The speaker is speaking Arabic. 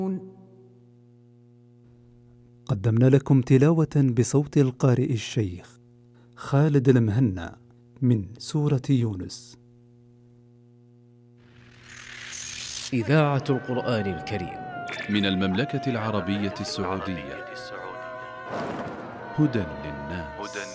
قدمنا لكم تلاوة بصوت القارئ الشيخ خالد المهنا من سورة يونس. إذاعة القرآن الكريم من المملكة العربية السعودية. هدى للناس.